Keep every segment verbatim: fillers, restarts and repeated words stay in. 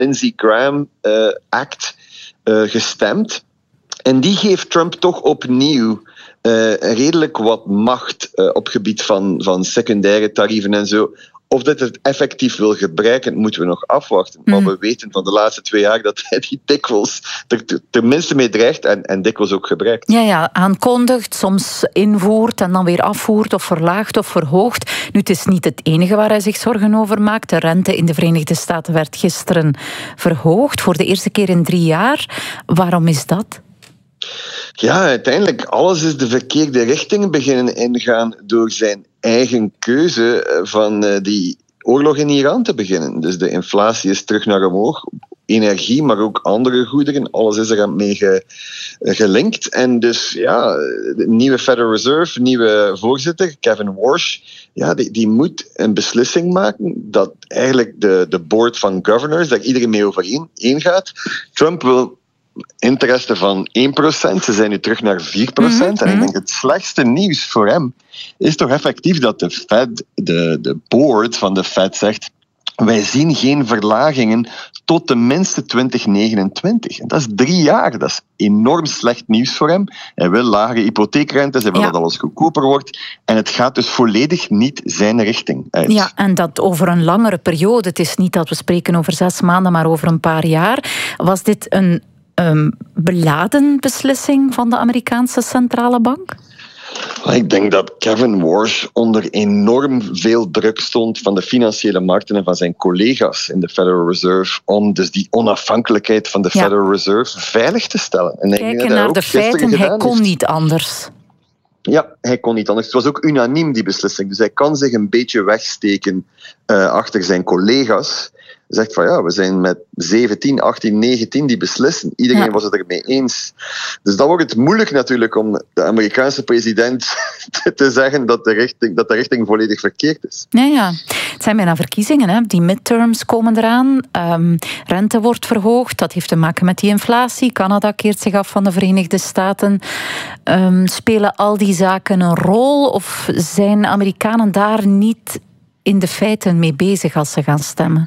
Lindsey Graham uh, Act uh, gestemd. En die geeft Trump toch opnieuw uh, redelijk wat macht uh, op gebied van, van secundaire tarieven en zo. Of dat het effectief wil gebruiken, moeten we nog afwachten. Mm. Maar we weten van de laatste twee jaar dat hij die dikwijls er tenminste mee dreigt en, en dikwijls ook gebruikt. Ja, ja, aankondigt, soms invoert en dan weer afvoert of verlaagt of verhoogt. Nu, het is niet het enige waar hij zich zorgen over maakt. De rente in de Verenigde Staten werd gisteren verhoogd voor de eerste keer in drie jaar. Waarom is dat? Ja, uiteindelijk, alles is de verkeerde richting beginnen ingaan door zijn eigen keuze van uh, die oorlog in Iran te beginnen. Dus de inflatie is terug naar omhoog. Energie, maar ook andere goederen. Alles is er aan mee ge, gelinkt. En dus ja, de nieuwe Federal Reserve, nieuwe voorzitter, Kevin Warsh, ja, die, die moet een beslissing maken dat eigenlijk de, de board van governors, daar iedereen mee overeen gaat. Trump wil interesse van één procent. Ze zijn nu terug naar vier procent. Mm-hmm. En ik denk het slechtste nieuws voor hem is toch effectief dat de Fed, de, de board van de Fed zegt, wij zien geen verlagingen tot tenminste twintig negenentwintig. En dat is drie jaar. Dat is enorm slecht nieuws voor hem. Hij wil lage hypotheekrentes, hij wil ja. dat alles goedkoper wordt. En het gaat dus volledig niet zijn richting uit. Ja, en dat over een langere periode. Het is niet dat we spreken over zes maanden, maar over een paar jaar. Was dit een Um, beladen beslissing van de Amerikaanse centrale bank? Ik denk dat Kevin Warsh onder enorm veel druk stond van de financiële markten en van zijn collega's in de Federal Reserve om dus die onafhankelijkheid van de ja. Federal Reserve veilig te stellen. En kijken naar de feiten, hij kon heeft. niet anders. Ja, hij kon niet anders. Het was ook unaniem, die beslissing. Dus hij kan zich een beetje wegsteken uh, achter zijn collega's. Hij zegt van ja, we zijn met zeventien, achttien, negentien die beslissen. Iedereen ja. was het ermee eens. Dus dan wordt het moeilijk natuurlijk om de Amerikaanse president te zeggen dat de richting, dat de richting volledig verkeerd is. Ja, ja. Het zijn bijna verkiezingen, hè. Die midterms komen eraan. Um, rente wordt verhoogd. Dat heeft te maken met die inflatie. Canada keert zich af van de Verenigde Staten. Um, spelen al die zaken een rol? Of zijn Amerikanen daar niet in de feiten mee bezig als ze gaan stemmen?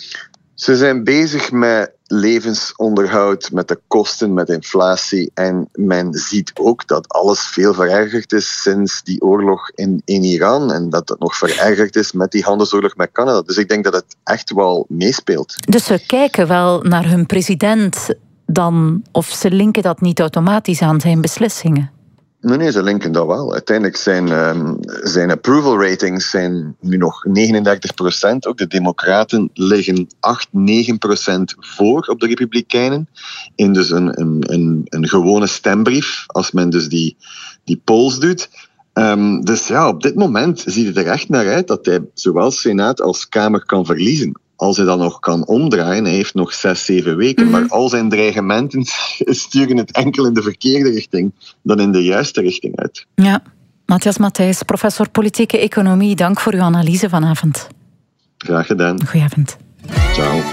Ze zijn bezig met levensonderhoud, met de kosten, met inflatie. En men ziet ook dat alles veel verergerd is sinds die oorlog in, in Iran. En dat het nog verergerd is met die handelsoorlog met Canada. Dus ik denk dat het echt wel meespeelt. Dus ze kijken wel naar hun president dan, of ze linken dat niet automatisch aan zijn beslissingen? Nee, nee, ze linken dat wel. Uiteindelijk zijn um, zijn approval ratings zijn nu nog negenendertig procent. Ook de Democraten liggen acht, negen procent voor op de Republikeinen. In dus een, een, een, een gewone stembrief, als men dus die, die polls doet. Um, dus ja, op dit moment ziet het er echt naar uit dat hij zowel Senaat als Kamer kan verliezen. Als hij dan nog kan omdraaien, hij heeft nog zes, zeven weken. Mm-hmm. Maar al zijn dreigementen sturen het enkel in de verkeerde richting dan in de juiste richting uit. Ja, Matthias Matthijs, professor politieke economie. Dank voor uw analyse vanavond. Graag gedaan. Goedenavond. Ciao.